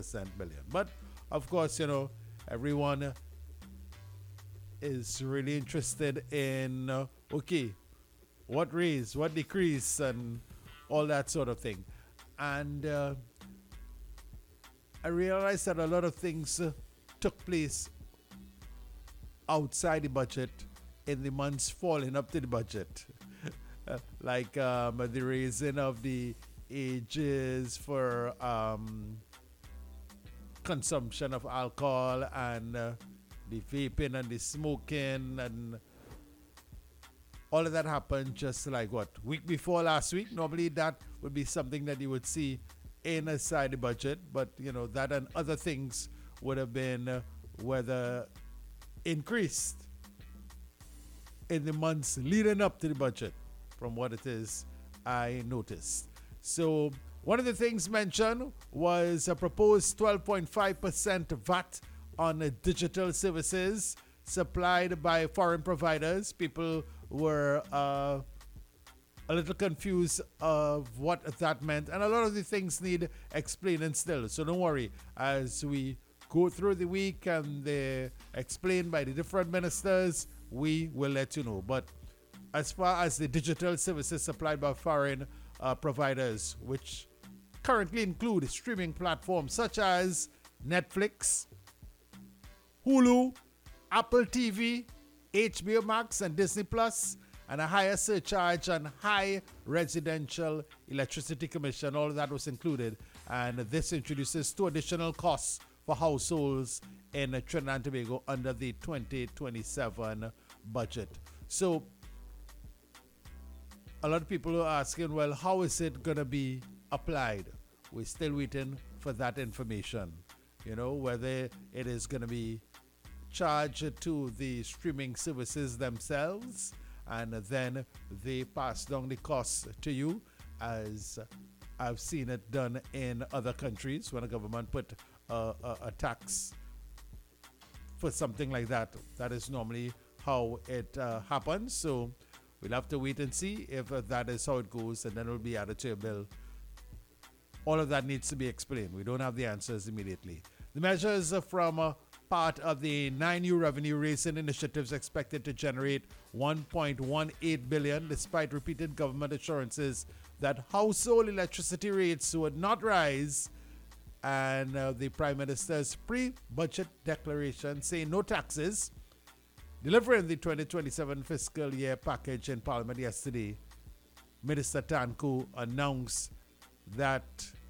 billion. But of course, everyone is really interested in okay, what raise, what decrease, and all that sort of thing. And I realized that a lot of things took place outside the budget in the months following up to the budget. Like the raising of the ages for consumption of alcohol and the vaping and the smoking and all of that happened just like week before last week. Normally that would be something that you would see inside the budget, but that and other things would have been whether increased in the months leading up to the budget from what it is I noticed. So one of the things mentioned was a proposed 12.5% VAT on digital services supplied by foreign providers. People were a little confused of what that meant, and a lot of the things need explaining still. So don't worry, as we go through the week and they're explained by the different ministers, we will let you know. But as far as the digital services supplied by foreign providers, which currently include streaming platforms such as Netflix, Hulu, Apple TV, HBO Max, and Disney Plus, and a higher surcharge on high residential electricity commission. All of that was included, and this introduces 2 additional costs for households in Trinidad and Tobago under the 2027 budget. So a lot of people are asking, well, how is it going to be applied? We're still waiting for that information. Whether it is going to be charged to the streaming services themselves, and then they pass down the costs to you, as I've seen it done in other countries when a government put a tax for something like that. That is normally how it happens. So we'll have to wait and see if that is how it goes, and then it will be added to your bill. All of that needs to be explained. We don't have the answers immediately. The measures from part of the 9 new revenue raising initiatives expected to generate $1.18 billion, despite repeated government assurances that household electricity rates would not rise, and the Prime Minister's pre-budget declaration saying no taxes. Delivering the 2027 fiscal year package in Parliament yesterday, Minister Tanku announced that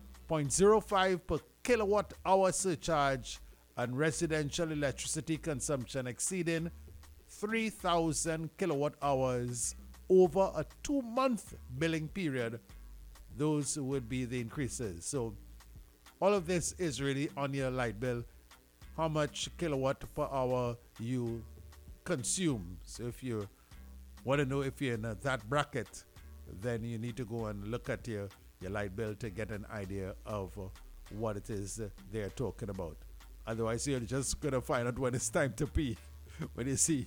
0.05 per kilowatt hour surcharge on residential electricity consumption exceeding 3,000 kilowatt hours over a 2-month billing period, those would be the increases. So all of this is really on your light bill, how much kilowatt per hour you consume. So if you want to know if you're in that bracket, then you need to go and look at your light bill to get an idea of what it is they're talking about. Otherwise, you're just going to find out when it's time to pee. When you see,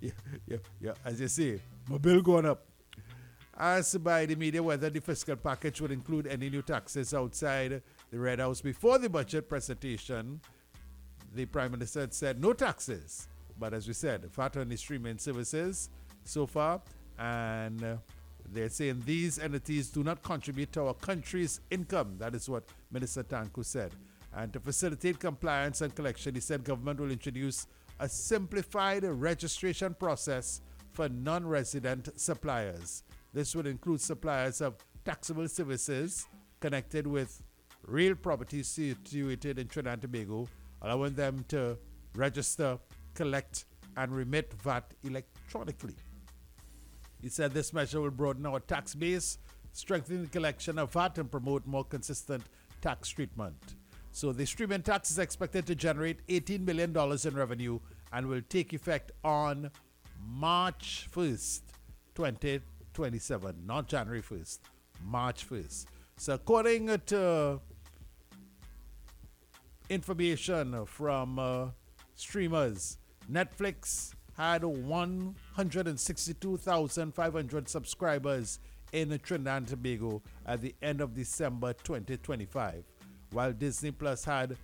as you say, my bill going up. Asked by the media whether the fiscal package would include any new taxes outside the Red House before the budget presentation, the Prime Minister said no taxes. But as we said, VAT on the streaming services so far, and they're saying these entities do not contribute to our country's income. That is what Minister Tanku said. And to facilitate compliance and collection, he said government will introduce a simplified registration process for non-resident suppliers. This would include suppliers of taxable services connected with real property situated in Trinidad and Tobago, allowing them to register, collect, and remit VAT electronically. He said this measure will broaden our tax base, strengthen the collection of VAT, and promote more consistent tax treatment. So the streaming tax is expected to generate $18 million in revenue and will take effect on March 1st, 2027. Not January 1st, March 1st. So according to information from streamers, Netflix had 162,500 subscribers in Trinidad and Tobago at the end of December 2025, while Disney Plus had